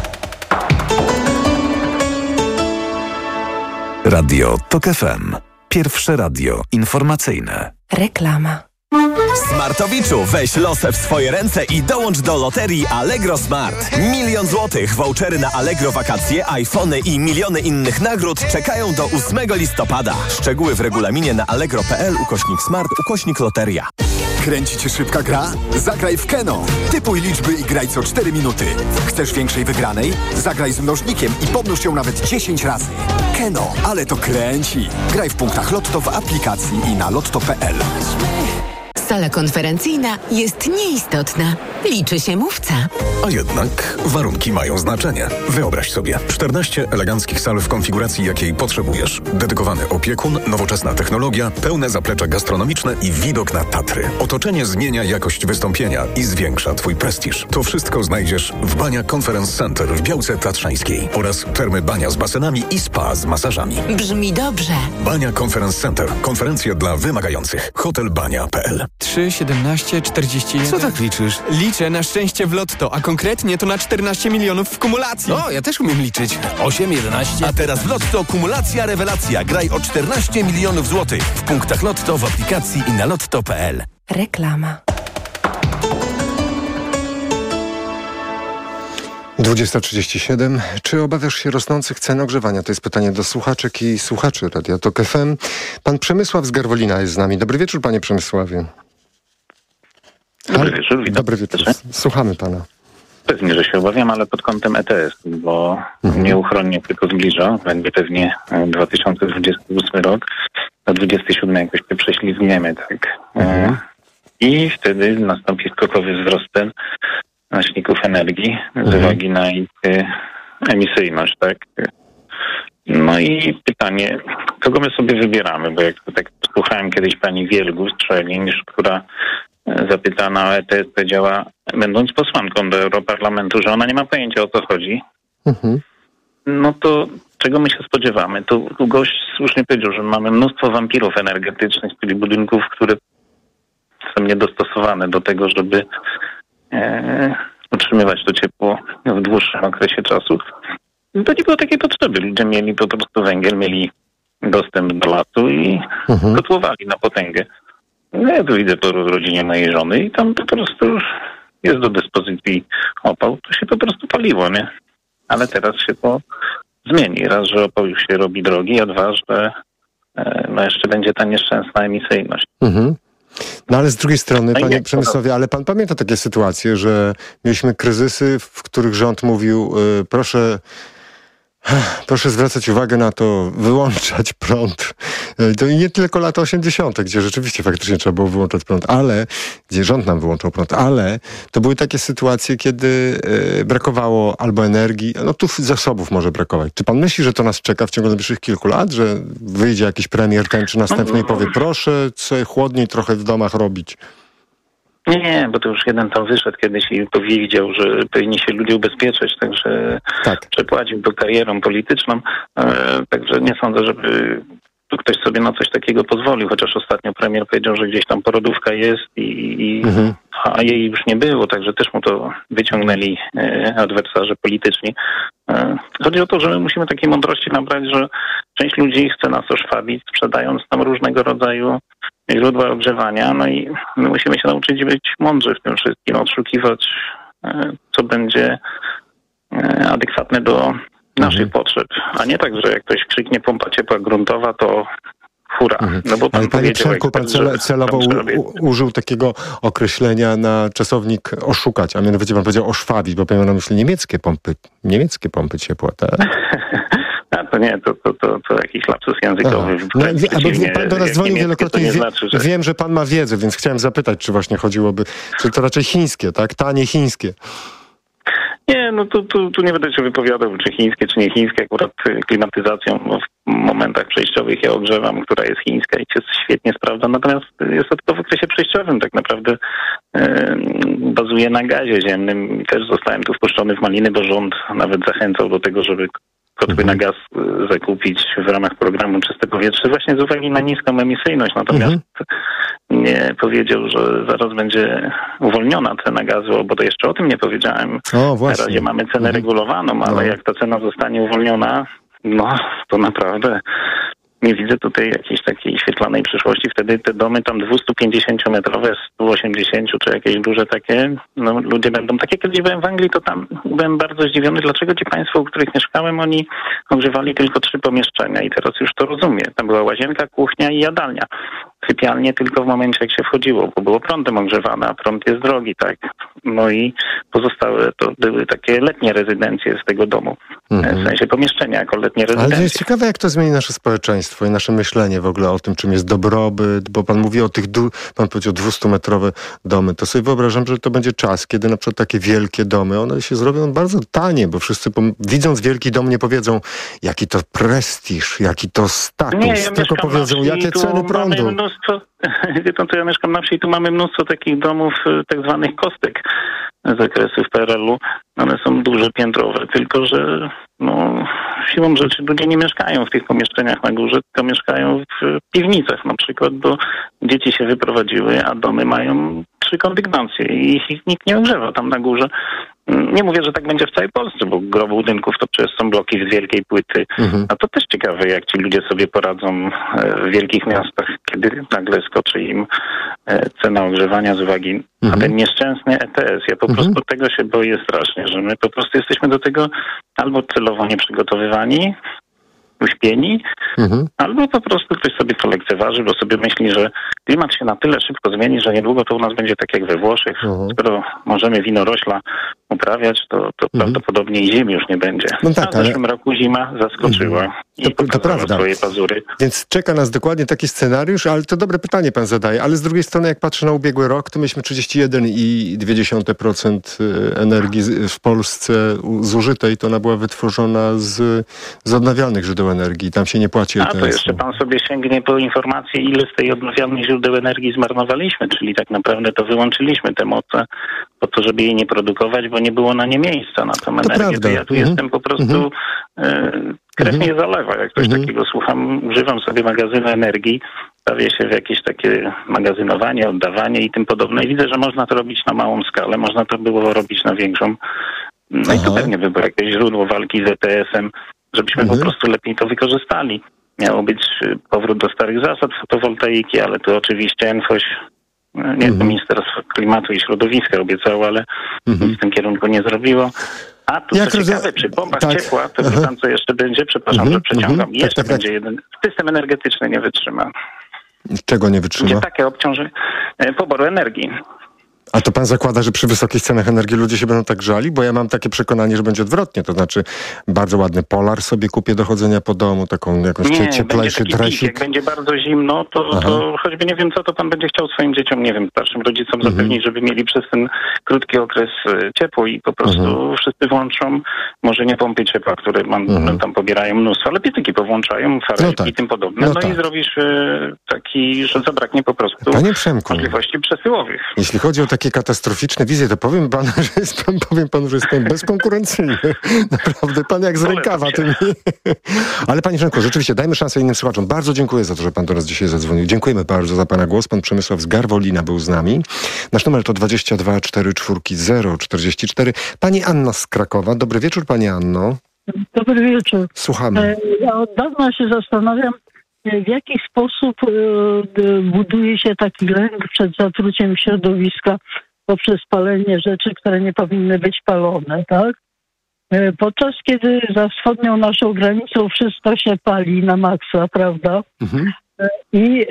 Radio TOK FM. Pierwsze radio informacyjne. Reklama. Smartowiczu, weź losę w swoje ręce i dołącz do loterii Allegro Smart. 1 000 000 złotych, vouchery na Allegro wakacje, iPhony i miliony innych nagród czekają do 8 listopada. Szczegóły w regulaminie na allegro.pl/smart/loteria. Kręci cię szybka gra? Zagraj w Keno. Typuj liczby i graj co 4 minuty. Chcesz większej wygranej? Zagraj z mnożnikiem i pomnóż ją nawet 10 razy. Keno, ale to kręci. Graj w punktach Lotto w aplikacji i na lotto.pl. Sala konferencyjna jest nieistotna. Liczy się mówca. A jednak warunki mają znaczenie. Wyobraź sobie 14 eleganckich sal w konfiguracji, jakiej potrzebujesz. Dedykowany opiekun, nowoczesna technologia, pełne zaplecze gastronomiczne i widok na Tatry. Otoczenie zmienia jakość wystąpienia i zwiększa Twój prestiż. To wszystko znajdziesz w Bania Conference Center w Białce Tatrzańskiej oraz termy Bania z basenami i spa z masażami. Brzmi dobrze. Bania Conference Center. Konferencje dla wymagających. Hotelbania.pl 3, 17, 41... Co tak liczysz? Liczę na szczęście w lotto, a konkretnie to na 14 milionów w kumulacji. O, ja też umiem liczyć. 8, 11... A teraz w Lotto kumulacja rewelacja. Graj o 14 milionów złotych. W punktach Lotto, w aplikacji i na lotto.pl. Reklama. 20:37. Czy obawiasz się rosnących cen ogrzewania? To jest pytanie do słuchaczek i słuchaczy Radia Tok FM. Pan Przemysław z Garwolina jest z nami. Dobry wieczór, panie Przemysławie. Dobry wieczór, witam. Dobry wieczór. Słuchamy pana. Pewnie, że się obawiam, ale pod kątem ETS, bo nieuchronnie tylko zbliża. Będzie pewnie 2028 rok. Do 27 jakoś się prześlizgniemy, tak. I wtedy nastąpi skokowy wzrost cen nośników energii z uwagi na ich emisyjność, tak. No i pytanie, kogo my sobie wybieramy, bo jak tak słuchałem kiedyś pani Wielgus, która zapytana o ETS powiedziała, będąc posłanką do Europarlamentu, że ona nie ma pojęcia, o co chodzi. No to czego my się spodziewamy? Tu gość słusznie powiedział, że mamy mnóstwo wampirów energetycznych, czyli budynków, które są niedostosowane do tego, żeby utrzymywać to ciepło w dłuższym okresie czasu. To nie było takiej potrzeby. Ludzie mieli po prostu węgiel, mieli dostęp do lasu i kotłowali na potęgę. Ja tu widzę po rodzinie mojej żony i tam po prostu jest do dyspozycji opał. To się po prostu paliło, nie? Ale teraz się to zmieni. Raz, że opał już się robi drogi, a dwa, że no jeszcze będzie ta nieszczęsna emisyjność. No ale z drugiej strony, panie Przemysławie, ale pan pamięta takie sytuacje, że mieliśmy kryzysy, w których rząd mówił, proszę zwracać uwagę na to, wyłączać prąd. To i nie tylko lata 80., gdzie rzeczywiście faktycznie trzeba było wyłączać prąd, ale gdzie rząd nam wyłączał prąd, ale to były takie sytuacje, kiedy brakowało albo energii, no tu zasobów może brakować. Czy pan myśli, że to nas czeka w ciągu najbliższych kilku lat, że wyjdzie jakiś premier ten czy następny i powie, proszę sobie chłodniej trochę w domach robić? Nie, bo to już jeden tam wyszedł kiedyś i powiedział, że powinni się ludzie ubezpieczać, także przepłacił to karierą polityczną, także nie sądzę, żeby tu ktoś sobie na coś takiego pozwolił, chociaż ostatnio premier powiedział, że gdzieś tam porodówka jest a jej już nie było, także też mu to wyciągnęli adwersarze polityczni. Chodzi o to, że my musimy takiej mądrości nabrać, że część ludzi chce nas oszwabić, sprzedając nam różnego rodzaju źródła ogrzewania, no i my musimy się nauczyć być mądrzy w tym wszystkim, odszukiwać, co będzie adekwatne do naszych potrzeb, a nie tak, że jak ktoś krzyknie pompa ciepła gruntowa, to hura. No bo ale panie Przemku, pan celowo użył takiego określenia na czasownik oszukać, a mianowicie pan powiedział oszwabić, bo pan miał na myśli niemieckie pompy ciepła, tak? A to nie, to jakiś lapsus językowy. Pan do nas dzwonił wielokrotnie, wiem, że pan ma wiedzę, więc chciałem zapytać, czy właśnie chodziłoby, czy to raczej chińskie, tak? Tanie chińskie. Nie, no tu nie będę się wypowiadał, czy chińskie, czy nie chińskie. Akurat klimatyzacją w momentach przejściowych ja ogrzewam, która jest chińska i się świetnie sprawdza. Natomiast jest to tylko w okresie przejściowym tak naprawdę bazuje na gazie ziemnym. Też zostałem tu wpuszczony w maliny, bo rząd nawet zachęcał do tego, żeby kotły na gaz zakupić w ramach programu Czyste Powietrze właśnie z uwagi na niską emisyjność. Natomiast nie powiedział, że zaraz będzie uwolniona cena gazu, bo to jeszcze o tym nie powiedziałem. Na razie mamy cenę regulowaną, ale jak ta cena zostanie uwolniona, no to naprawdę nie widzę tutaj jakiejś takiej świetlanej przyszłości. Wtedy te domy tam 250-metrowe, 180 czy jakieś duże takie, no ludzie będą... Tak jak kiedyś byłem w Anglii, to tam byłem bardzo zdziwiony, dlaczego ci państwo, u których mieszkałem, oni ogrzewali tylko 3 pomieszczenia i teraz już to rozumiem. Tam była łazienka, kuchnia i jadalnia. sypialnie tylko w momencie, jak się wchodziło, bo było prądem ogrzewane, a prąd jest drogi, tak? No i pozostałe to były takie letnie rezydencje z tego domu. W sensie pomieszczenia jako letnie rezydencje. Ale jest ciekawe, jak to zmieni nasze społeczeństwo i nasze myślenie w ogóle o tym, czym jest dobrobyt, bo pan mówi o tych, pan powiedział 200-metrowe domy. To sobie wyobrażam, że to będzie czas, kiedy na przykład takie wielkie domy, one się zrobią bardzo tanie, bo wszyscy widząc wielki dom nie powiedzą, jaki to prestiż, jaki to status, tylko powiedzą, jakie ceny prądu. Wie pan, to ja mieszkam na wsi, tu mamy mnóstwo takich domów, tak zwanych kostek z okresów PRL-u. One są duże, piętrowe, tylko że siłą rzeczy ludzie nie mieszkają w tych pomieszczeniach na górze, tylko mieszkają w piwnicach na przykład, bo dzieci się wyprowadziły, a domy mają 3 kondygnacje i ich nikt nie ogrzewa tam na górze. Nie mówię, że tak będzie w całej Polsce, bo gro budynków to przecież są bloki z wielkiej płyty. A to też ciekawe, jak ci ludzie sobie poradzą w wielkich miastach, kiedy nagle skoczy im cena ogrzewania z uwagi na ten nieszczęsny ETS. Ja po prostu tego się boję strasznie, że my po prostu jesteśmy do tego albo celowo nieprzygotowywani, uśpieni, albo po prostu ktoś sobie to lekceważy, bo sobie myśli, że klimat się na tyle szybko zmieni, że niedługo to u nas będzie tak jak we Włoszech. Skoro możemy winorośla uprawiać, to prawdopodobnie i zimy już nie będzie. No tak, w zeszłym roku zima zaskoczyła i pokazała swoje pazury. Więc czeka nas dokładnie taki scenariusz, ale to dobre pytanie pan zadaje, ale z drugiej strony jak patrzę na ubiegły rok, to mieliśmy 31,2% energii w Polsce zużytej, to ona była wytworzona z odnawialnych źródeł energii. Tam się nie płaci ETS. To jeszcze pan sobie sięgnie po informację, ile z tej odnawialnych źródeł energii zmarnowaliśmy, czyli tak naprawdę to wyłączyliśmy te moce po to, żeby jej nie produkować, bo nie było na nie miejsca, na tą energię. To ja tu jestem po prostu... Krew mnie zalewa, jak coś takiego słucham. Używam sobie magazynu energii, bawię się w jakieś takie magazynowanie, oddawanie i tym podobne. I widzę, że można to robić na małą skalę, można to było robić na większą. No i to pewnie by było jakieś źródło walki z ETS-em, żebyśmy po prostu lepiej to wykorzystali. Miało być powrót do starych zasad fotowoltaiki, ale tu oczywiście NFOŚ, to Ministerstwo Klimatu i Środowiska obiecało, ale nic w tym kierunku nie zrobiło. A tu co ciekawe, przy pompach ciepła, to wie pan, co jeszcze będzie? Przepraszam, że przeciągam. Jeszcze będzie jeden. System energetyczny nie wytrzyma. Czego nie wytrzyma? Będzie takie obciążenie poboru energii. A to pan zakłada, że przy wysokich cenach energii ludzie się będą tak grzali? Bo ja mam takie przekonanie, że będzie odwrotnie. To znaczy bardzo ładny polar sobie kupię do chodzenia po domu, taką jakąś cieplejszy dresik. Jak będzie bardzo zimno, to choćby nie wiem co, to pan będzie chciał swoim dzieciom, nie wiem, starszym rodzicom zapewnić, żeby mieli przez ten krótki okres ciepło i po prostu wszyscy włączą, może nie pompy ciepła, które tam pobierają mnóstwo, ale piecyki powłączają, farelki i tym podobne. I zrobisz taki, że zabraknie po prostu możliwości przesyłowych. Jeśli chodzi o takie katastroficzne wizje, to powiem panu, że jest pan bezkonkurencyjny. Naprawdę, pan jak z rękawa. Ale panie Franku, rzeczywiście, dajmy szansę innym słuchaczom. Bardzo dziękuję za to, że pan do nas dzisiaj zadzwonił. Dziękujemy bardzo za pana głos. Pan Przemysław z Garwolina był z nami. Nasz numer to 22 44 044. Pani Anna z Krakowa. Dobry wieczór, pani Anno. Dobry wieczór. Słuchamy. Ja od dawna się zastanawiam, w jaki sposób buduje się taki lęk przed zatruciem środowiska poprzez palenie rzeczy, które nie powinny być palone, tak? Podczas kiedy za wschodnią naszą granicą wszystko się pali na maksa, prawda? I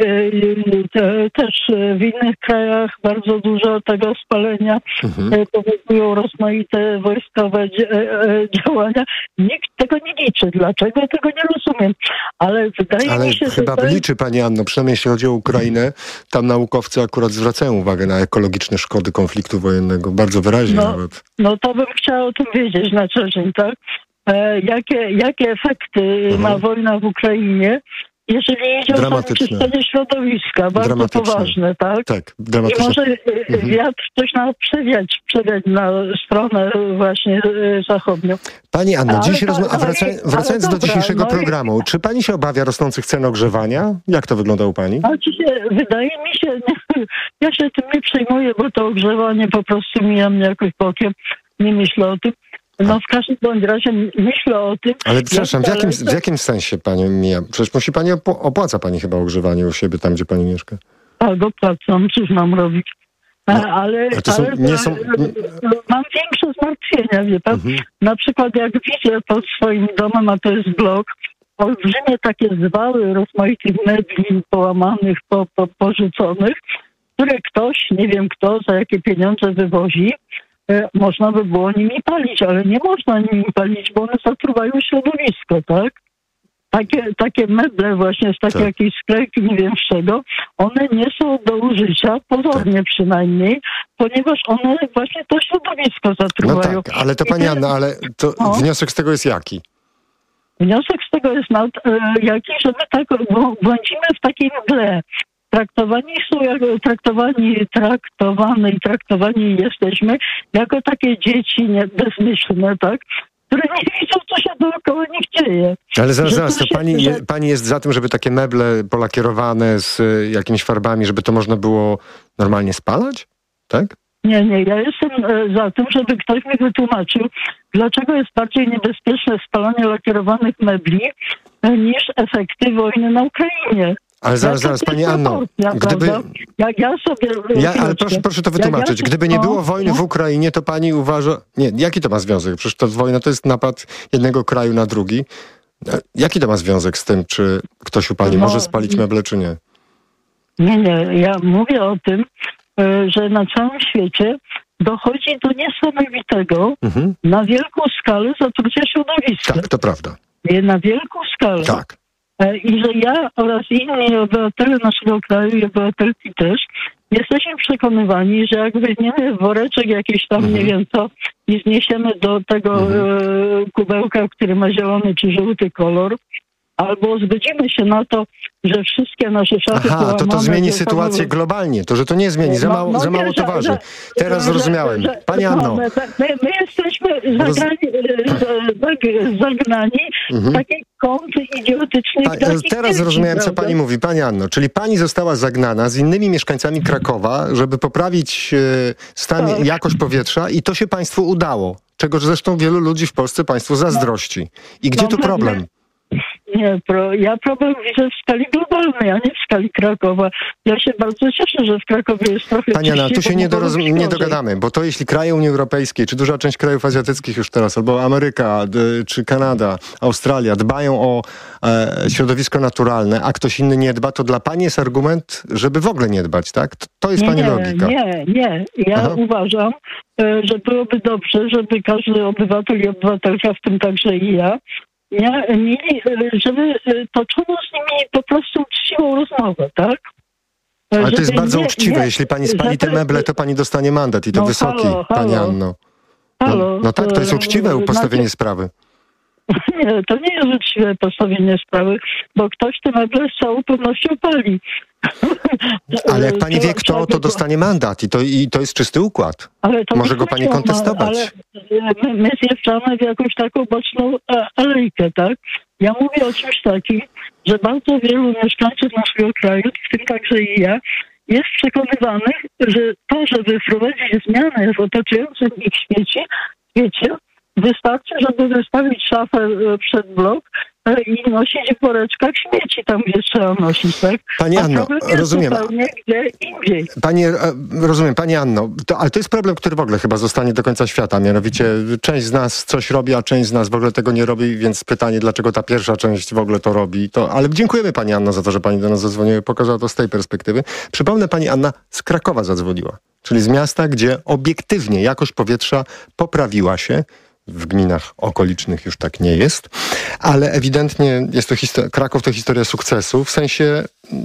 też w innych krajach bardzo dużo tego spalenia powodują rozmaite wojskowe działania. Nikt tego nie liczy. Dlaczego? Tego nie rozumiem. Ale wydaje mi się, chyba że... liczy pani Anno, przynajmniej jeśli chodzi o Ukrainę. Tam naukowcy akurat zwracają uwagę na ekologiczne szkody konfliktu wojennego. Bardzo wyraźnie nawet. No to bym chciała o tym wiedzieć na co dzień, tak? Jakie efekty ma wojna w Ukrainie? Jeżeli idzie o zanieczyszczenie środowiska, bardzo poważne, tak? Tak, dramatyczne. I może wiatr coś nam przewiać na stronę właśnie zachodnią. Pani Anno, wracając do dzisiejszego programu, czy pani się obawia rosnących cen ogrzewania? Jak to wygląda u pani? Wydaje mi się, ja się tym nie przejmuję, bo to ogrzewanie po prostu mija mnie jakoś bokiem. Nie myślę o tym. No w każdym bądź razie myślę o tym... Ale przepraszam, w jakim sensie pani mija? Przecież musi pani opłaca pani chyba ogrzewanie u siebie, tam gdzie pani mieszka. Tak, opłacam. Cóż mam robić? Ale mam większe zmartwienia, wie pan. Na przykład jak widzę pod swoim domem, a to jest blok, olbrzymie takie zwały rozmaitych mebli połamanych, porzuconych, które ktoś, nie wiem kto, za jakie pieniądze wywozi, można by było nimi palić, ale nie można nimi palić, bo one zatruwają środowisko, tak? Takie meble właśnie z takiej jakiejś sklejki, nie wiem z czego, one nie są do użycia, pozornie przynajmniej, ponieważ one właśnie to środowisko zatruwają. No tak, ale to pani Anna, ale to wniosek z tego jest jaki? Wniosek z tego jest jaki, że my tak błądzimy w takiej mgle. Traktowani jesteśmy jako takie dzieci bezmyślne, tak? Które nie widzą, co się dookoła nich dzieje. Ale zaraz, to pani jest za tym, żeby takie meble polakierowane z jakimiś farbami, żeby to można było normalnie spalać? Tak? Nie, ja jestem za tym, żeby ktoś mi wytłumaczył, dlaczego jest bardziej niebezpieczne spalanie lakierowanych mebli niż efekty wojny na Ukrainie. Ale zaraz, pani Anno, gdyby... Ale proszę to wytłumaczyć. Gdyby nie było wojny w Ukrainie, to pani uważa... Nie, jaki to ma związek? Przecież to wojna to jest napad jednego kraju na drugi. Jaki to ma związek z tym, czy ktoś u pani może spalić meble, czy nie? Nie. Ja mówię o tym, że na całym świecie dochodzi do niesamowitego na wielką skalę zatrucia środowiska. Tak, to prawda. Na wielką skalę. Tak. I że ja oraz inni obywatele naszego kraju i obywatelki też jesteśmy przekonywani, że jak weźmiemy woreczek jakiś tam, nie wiem co, i zniesiemy do tego kubełka, który ma zielony czy żółty kolor, albo zgodzimy się na to, że wszystkie nasze szafy połamane... to zmieni sytuację globalnie. To, że to nie zmieni. Za mało to waży. Teraz zrozumiałem. Pani Anno. My jesteśmy zagnani w takiej kąty idiotycznej... Teraz zrozumiałem, co pani mówi. Pani Anno, czyli pani została zagnana z innymi mieszkańcami Krakowa, żeby poprawić jakość powietrza i to się państwu udało. Czego zresztą wielu ludzi w Polsce państwu zazdrości. I gdzie tu problem? Ja problem widzę w skali globalnej, a nie w skali Krakowa. Ja się bardzo cieszę, że w Krakowie jest trochę... Pani Anna, tu się nie dogadamy, bo to jeśli kraje Unii Europejskiej, czy duża część krajów azjatyckich już teraz, albo Ameryka, czy Kanada, Australia dbają o środowisko naturalne, a ktoś inny nie dba, to dla pani jest argument, żeby w ogóle nie dbać, tak? To jest pani logika. Nie. Ja uważam, że byłoby dobrze, żeby każdy obywatel i obywatelka, w tym także i ja, żeby toczono z nimi po prostu uczciwą rozmowę, tak? Ale to jest bardzo uczciwe. Jeśli pani spali te meble, to pani dostanie mandat i to wysoki, pani Anno. No tak, to jest uczciwe postawienie sprawy. Nie, to nie jest uczciwe postawienie sprawy, bo ktoś te meble z całą pewnością pali. Ale jak pani wie kto, to dostanie mandat i to jest czysty układ. Może go pani kontestować. Ale my zjeżdżamy w jakąś taką boczną alejkę, tak? Ja mówię o czymś takim, że bardzo wielu mieszkańców naszego kraju, w tym także i ja, jest przekonywanych, że to, żeby wprowadzić zmiany w otaczającym ich świecie, wystarczy, żeby wystawić szafę przed blok i nosić w woreczkach śmieci tam, gdzie trzeba nosić, tak? Pani Anno, rozumiem. Gdzie indziej. Rozumiem, pani Anno, ale to jest problem, który w ogóle chyba zostanie do końca świata. Mianowicie część z nas coś robi, a część z nas w ogóle tego nie robi, więc pytanie, dlaczego ta pierwsza część w ogóle to robi. Ale dziękujemy pani Anno za to, że pani do nas zadzwoniła i pokazała to z tej perspektywy. Przypomnę, pani Anna z Krakowa zadzwoniła, czyli z miasta, gdzie obiektywnie jakość powietrza poprawiła się. W gminach okolicznych już tak nie jest, ale ewidentnie jest to Kraków to historia sukcesu, w sensie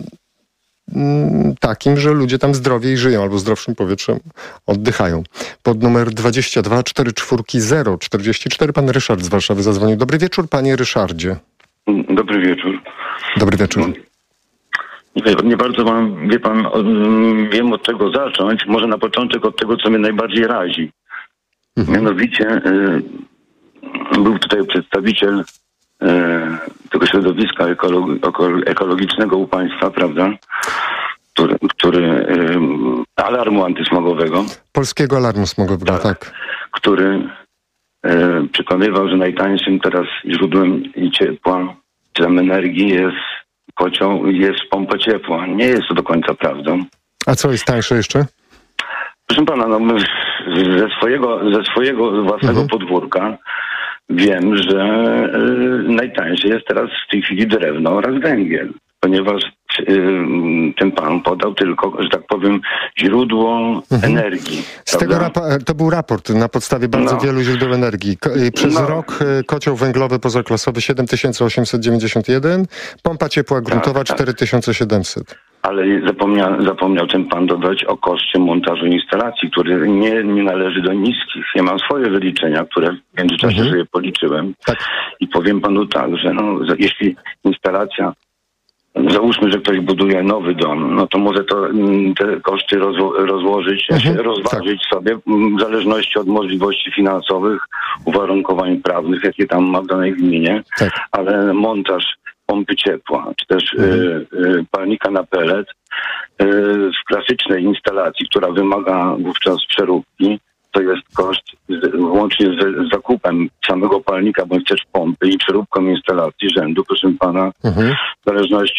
takim, że ludzie tam zdrowiej żyją albo zdrowszym powietrzem oddychają. Pod numer 22 440 44 pan Ryszard z Warszawy zadzwonił. Dobry wieczór, panie Ryszardzie. Dobry wieczór. Dobry wieczór. Nie bardzo wiem od czego zacząć. Może na początek od tego, co mnie najbardziej razi. Mianowicie był tutaj przedstawiciel tego środowiska ekologicznego u państwa, prawda? Który alarmu antysmogowego. Polskiego alarmu smogowego, tak. Który przekonywał, że najtańszym teraz źródłem ciepła, czy tam energii jest pompa ciepła. Nie jest to do końca prawdą. A co jest tańsze jeszcze? Proszę pana, ze swojego własnego podwórka wiem, że najtańsze jest teraz w tej chwili drewno oraz węgiel, ponieważ ten pan podał tylko, że tak powiem, źródło energii. Z tego to był raport na podstawie bardzo wielu źródeł energii. Przez rok kocioł węglowy pozaklasowy 7891, pompa ciepła gruntowa 4700. Ale zapomniał ten pan dodać o koszcie montażu instalacji, który nie należy do niskich. Ja mam swoje wyliczenia, które w międzyczasie sobie policzyłem. I powiem panu tak, że jeśli instalacja, załóżmy, że ktoś buduje nowy dom, no to może te koszty rozłożyć, rozważyć sobie w zależności od możliwości finansowych, uwarunkowań prawnych, jakie tam ma w danej gminie, ale montaż pompy ciepła, czy też palnika na pelet w klasycznej instalacji, która wymaga wówczas przeróbki, to jest koszt łącznie z zakupem samego palnika bądź też pompy i przeróbką instalacji rzędu, proszę pana, w zależności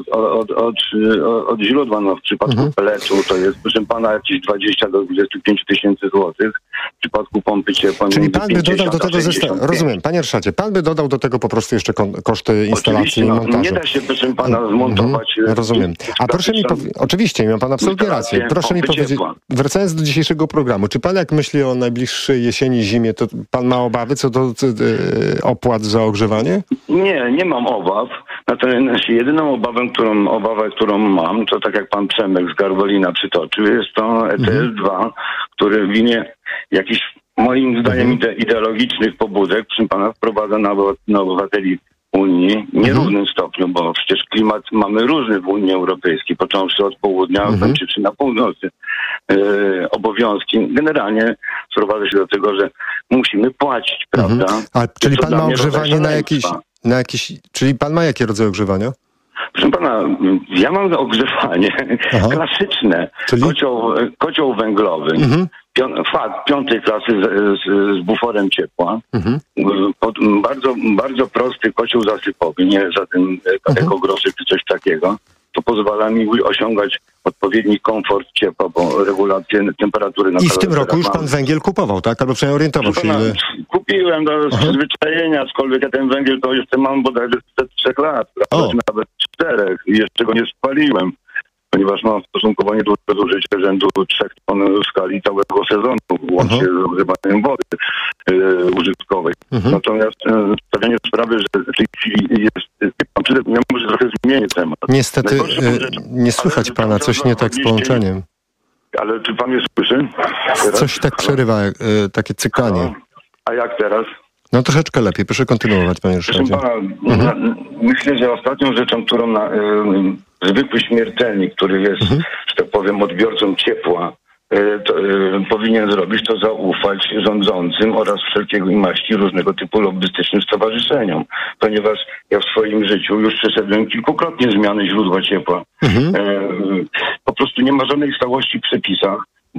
od źródła. No, w przypadku peletu to jest, proszę pana, jakieś 20 do 25 tysięcy złotych. W przypadku pompy ciepła... Czyli pan by dodał do tego rozumiem, panie Ryszardzie, pan by dodał do tego po prostu jeszcze koszty instalacji i montażu. Nie da się, proszę pana, zmontować... Rozumiem. A proszę mi oczywiście, ma pan absolutnie rację. Proszę mi powiedzieć, wracając do dzisiejszego programu, czy pan jak myśli o najbliższej jesieni, zimie, to pan ma obawy co do opłat za ogrzewanie? Nie mam obaw. Natomiast jedyną obawę, którą mam, to tak jak pan Przemek z Garwolina przytoczył, jest to ETS-2, który w imię jakichś moim zdaniem ideologicznych pobudek, proszę pana, wprowadza na obywateli Unii w nierównym stopniu, bo przecież klimat mamy różny w Unii Europejskiej, począwszy od południa, kończywszy na północy. Obowiązki generalnie sprowadza się do tego, że musimy płacić, prawda? Czyli pan ma ogrzewanie na jakiś... Czyli pan ma jakie rodzaje ogrzewania? Proszę pana, ja mam ogrzewanie klasyczne. Czyli? Kocioł węglowy. Piątej klasy z buforem ciepła. Bardzo, bardzo prosty kocioł zasypowy, nie żaden ekogroszek czy coś takiego. To pozwala mi osiągać odpowiedni komfort ciepła, bo regulację temperatury... I w tym roku już pan węgiel kupował, tak? Albo przynajmniej orientował się. Kupiłem z przyzwyczajenia, aczkolwiek ja ten węgiel to jeszcze mam bodajże sprzed 3 lat, nawet 4 i jeszcze go nie spaliłem, ponieważ mam stosunkowo nieduże zużycie rzędu 3 ton w skali całego sezonu, łącznie z ogrzewaniem wody użytkowej. Natomiast stawianie sprawy, że w tej chwili jest... Ja może trochę zmienię temat. Niestety nie słychać pana, coś nie tak z połączeniem. Ale czy pan mnie słyszy? Teraz? Coś tak przerywa, takie cykanie. A jak teraz? No troszeczkę lepiej, proszę kontynuować, panie Ryszardzie. Myślę, że ostatnią rzeczą, którą zwykły śmiertelnik, który jest, że tak powiem, odbiorcą ciepła, powinien zrobić, to zaufać rządzącym oraz wszelkiego maści różnego typu lobbystycznym stowarzyszeniom. Ponieważ ja w swoim życiu już przeszedłem kilkukrotnie zmiany źródła ciepła. Po prostu nie ma żadnej stałości w przepisach.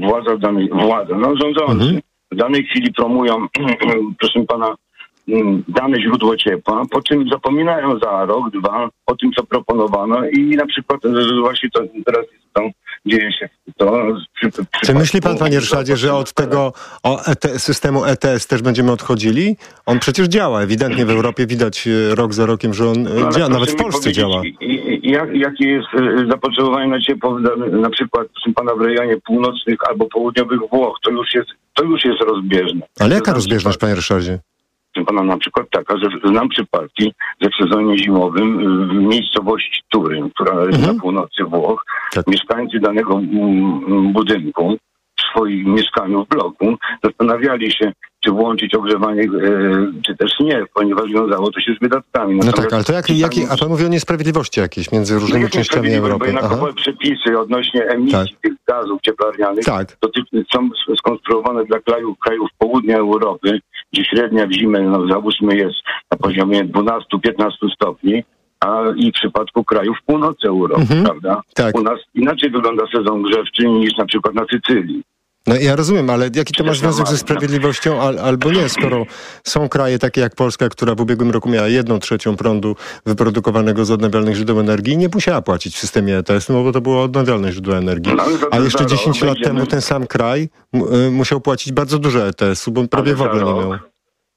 Rządzący w danej chwili promują, proszę pana, dane źródło ciepła, po czym zapominają za rok, 2 o tym, co proponowano i na przykład właśnie to teraz dzieje się to. Czy myśli pan, panie Ryszardzie, że od tego systemu ETS też będziemy odchodzili? On przecież działa, ewidentnie w Europie widać rok za rokiem, że on działa, nawet w Polsce działa. Jakie jest zapotrzebowanie na ciepło, na przykład proszę pana, w rejonie północnych albo południowych Włoch, to już jest rozbieżne. Ale jaka rozbieżność, panie Ryszardzie? Pana na przykład taka, że znam przypadki, że w sezonie zimowym w miejscowości Turyn, która jest na północy Włoch, mieszkańcy danego budynku w swoim mieszkaniu w bloku zastanawiali się, czy włączyć ogrzewanie, czy też nie, ponieważ wiązało to się z wydatkami. No tak, ale to a pan mówi o niesprawiedliwości jakiejś między różnymi częściami Europy. Bo jednakowe przepisy odnośnie emisji tych gazów cieplarnianych są skonstruowane dla krajów południa Europy, gdzie średnia w zimę, załóżmy, jest na poziomie 12-15 stopni, i w przypadku krajów północy Europy, prawda? U nas inaczej wygląda sezon grzewczy niż na przykład na Sycylii. No ja rozumiem, ale jaki to ma związek ze sprawiedliwością albo nie, skoro są kraje takie jak Polska, która w ubiegłym roku miała 1/3 prądu wyprodukowanego z odnawialnych źródeł energii i nie musiała płacić w systemie ETS, bo to było odnawialne źródła energii. A jeszcze 10 lat temu ten sam kraj musiał płacić bardzo dużo ETS-u, bo prawie w ogóle nie miał.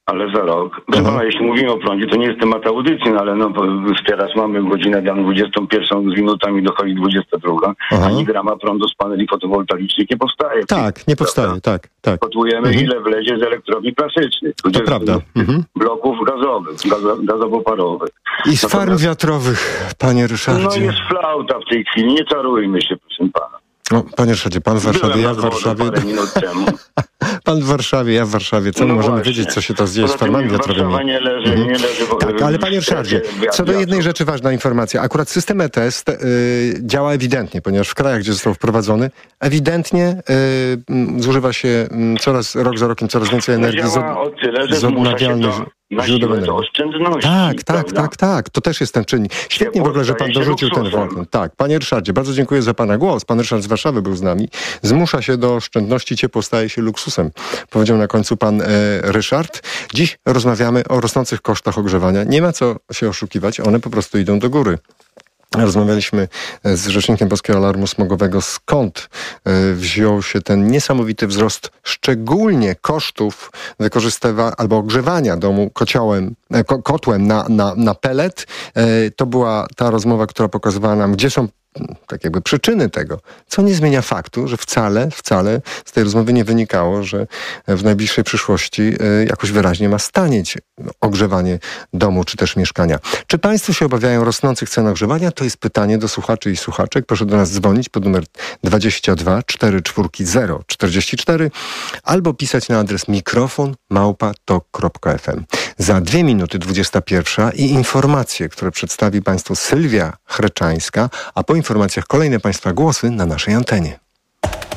ale za rok. Proszę pana, jeśli mówimy o prądzie, to nie jest temat audycji, no ale no, teraz mamy godzinę 21 z minutami, dochodzi 22, ani grama prądu z paneli fotowoltaicznych nie powstaje. Tak, nie powstaje, tak. Kotłujemy ile wlezie z elektrowni klasycznych, to prawda. Bloków gazowych, gazowo-parowych. I z farm wiatrowych, panie Ryszardzie. No jest flauta w tej chwili, nie czarujmy się, proszę pana. No, panie Ryszardzie, pan w Warszawie, ja w Warszawie. Parę minut temu. Pan w Warszawie, ja w Warszawie. Co my możemy wiedzieć, co się to dzieje z farmami wiatrowymi? Nie leży, tak, ale panie Ryszardzie, co do jednej rzeczy ważna informacja. Akurat system ETS działa ewidentnie, ponieważ w krajach, gdzie został wprowadzony, ewidentnie zużywa się rok za rokiem coraz więcej energii z odnawialnych źródeł energii. Tak. To też jest ten czynnik. Świetnie w ogóle, że pan dorzucił ten wątek. Tak, panie Ryszardzie, bardzo dziękuję za pana głos. Pan Ryszard z Warszawy był z nami. Zmusza się do oszczędności, ciepło staje się luksusem. Powiedział na końcu pan Ryszard. Dziś rozmawiamy o rosnących kosztach ogrzewania. Nie ma co się oszukiwać, one po prostu idą do góry. Rozmawialiśmy z rzecznikiem Polskiego Alarmu Smogowego, skąd wziął się ten niesamowity wzrost szczególnie kosztów albo ogrzewania domu kotłem na pellet. To była ta rozmowa, która pokazywała nam, gdzie są tak jakby przyczyny tego, co nie zmienia faktu, że wcale z tej rozmowy nie wynikało, że w najbliższej przyszłości jakoś wyraźnie ma stanieć ogrzewanie domu czy też mieszkania. Czy państwo się obawiają rosnących cen ogrzewania? To jest pytanie do słuchaczy i słuchaczek. Proszę do nas dzwonić pod numer 22 440 44 albo pisać na adres mikrofon@tok.fm. Za 2 minuty 21 i informacje, które przedstawi państwu Sylwia Chreczańska, a po informacjach kolejne państwa głosy na naszej antenie.